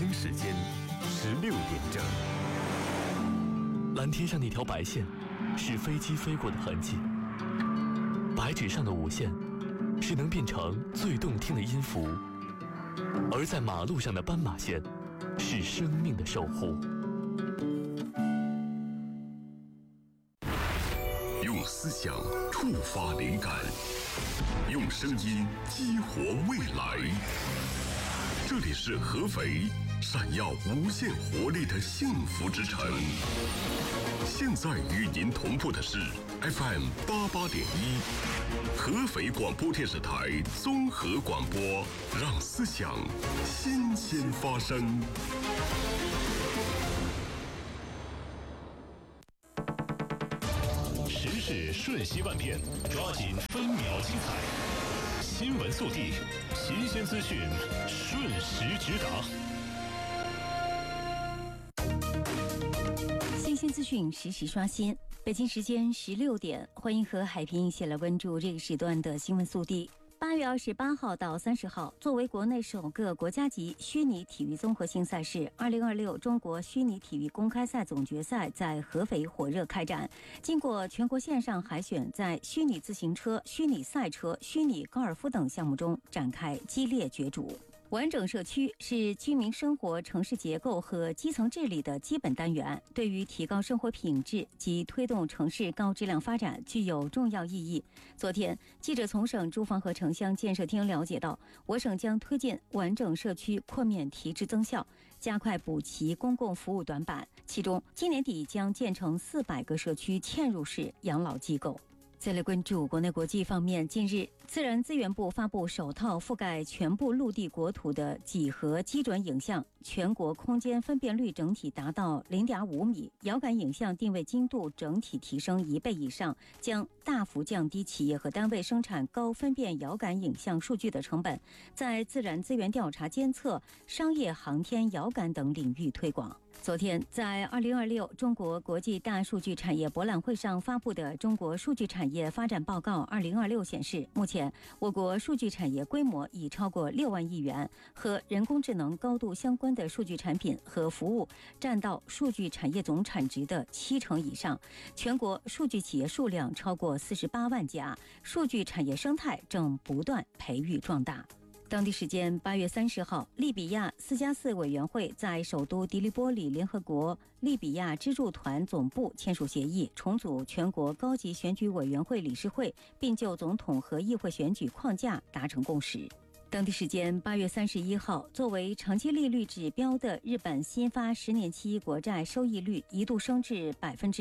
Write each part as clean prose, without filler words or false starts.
京时间16点整。蓝天上那条白线是飞机飞过的痕迹，白纸上的五线是能变成最动听的音符，而在马路上的斑马线是生命的守护。 用思想触发灵感，用声音激活未来。这里是合肥闪耀无限活力的幸福之城。现在与您同步的是 FM 88.1，合肥广播电视台综合广播，让思想新鲜发生。 时事瞬息万变，抓紧分秒精彩。新闻速递，新鲜资讯，瞬时直达。 新鲜资讯实时刷新。北京时间16点，欢迎和海平一起来关注这个时段的新闻速递。8月28号到30号，作为国内首个国家级虚拟体育综合性赛事，2026中国虚拟体育公开赛总决赛在合肥火热开展。经过全国线上海选，在虚拟自行车、虚拟赛车、虚拟高尔夫等项目中展开激烈角逐。完整社区是居民生活、城市结构和基层治理的基本单元，对于提高生活品质及推动城市高质量发展具有重要意义。昨天，记者从省住房和城乡建设厅了解到，我省将推进完整社区扩面提质增效，加快补齐公共服务短板，其中今年底将建成400个社区嵌入式养老机构。再来关注国内国际方面，近日，自然资源部发布首套覆盖全部陆地国土的几何基准影像，全国空间分辨率整体达到0.5米，遥感影像定位精度整体提升1倍以上，将大幅降低企业和单位生产高分辨遥感影像数据的成本，在自然资源调查监测、商业航天遥感等领域推广。昨天，在2026中国国际大数据产业博览会上发布的《中国数据产业发展报告2026》显示，目前我国数据产业规模已超过6万亿元，和人工智能高度相关的数据产品和服务占到数据产业总产值的70%以上。全国数据企业数量超过48万家，数据产业生态正不断培育壮大。当地时间8月30号，利比亚4+4委员会在首都迪利波里联合国利比亚支柱团总部签署协议，重组全国高级选举委员会理事会，并就总统和议会选举框架达成共识。当地时间8月31号，作为长期利率指标的日本新发10年期国债收益率一度升至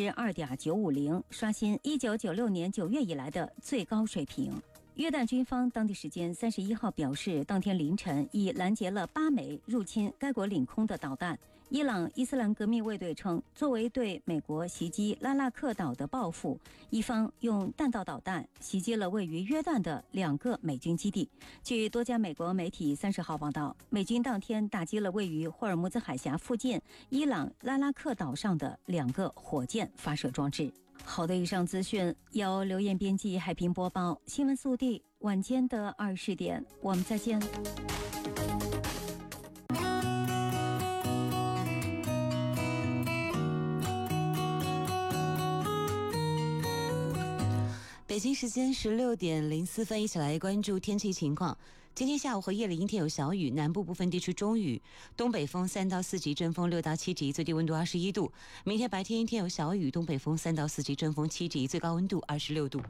2.950%，刷新1996年9月以来的最高水平。约旦军方当地时间31号表示，当天凌晨已拦截了8枚入侵该国领空的导弹。伊朗伊斯兰革命卫队称，作为对美国袭击拉拉克岛的报复，伊方用弹道导弹袭击了位于约旦的2个美军基地。据多家美国媒体30号报道，美军当天打击了位于霍尔木兹海峡附近伊朗拉拉克岛上的2个火箭发射装置。好的，以上资讯由刘艳编辑，海平播报。新闻速递，晚间的20点，我们再见。 北京时间16点04分，一起来关注天气情况。今天下午和夜里阴天有小雨，南部部分地区中雨，东北风3到4级，阵风6到7级，最低温度21度。明天白天阴天有小雨，东北风3到4级，阵风7级，最高温度26度。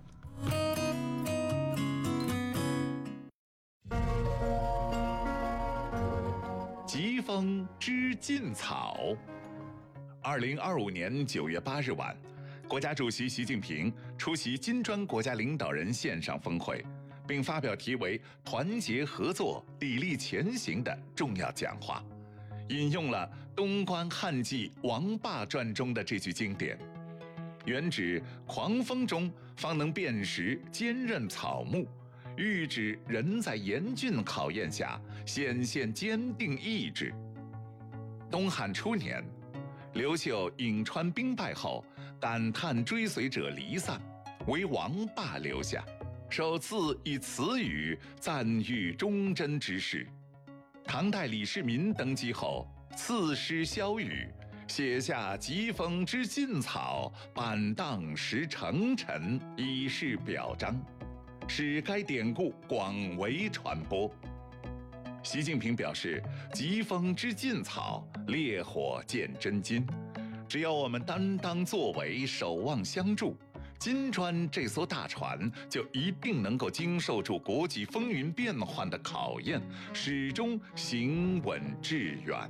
疾风知劲草。2025年9月8日晚，国家主席习近平出席金砖国家领导人线上峰会，并发表题为“团结合作，砥砺前行”的重要讲话，引用了东关汉记王霸传中的这句经典，原指狂风中方能辨识坚韧草木，喻指人在严峻考验下显现坚定意志。东汉初年，刘秀颍川兵败后，感叹追随者离散，为王霸留下，首次以此语赞誉忠贞之士。 唐代李世民登基后，赐诗萧瑀，写下疾风知劲草，板荡识成臣，以示表彰，使该典故广为传播。习近平表示，疾风知劲草，烈火见真金。只要我们担当作为，守望相助，金砖这艘大船就一定能够经受住国际风云变幻的考验，始终行稳致远。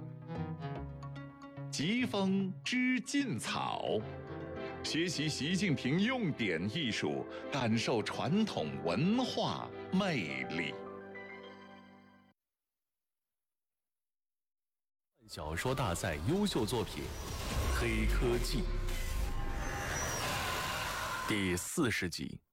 疾风知劲草，学习习近平用典艺术，感受传统文化魅力。 小说大赛优秀作品《黑科技》第40集。